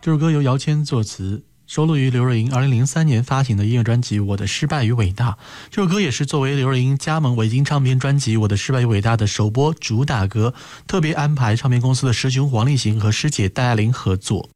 这首歌由姚谦作词，收录于刘若英2003年发行的音乐专辑《我的失败与伟大》。这首歌也是作为刘若英加盟维京唱片专辑《我的失败与伟大》的首播主打歌，特别安排唱片公司的师兄黄立行和师姐戴爱玲合作。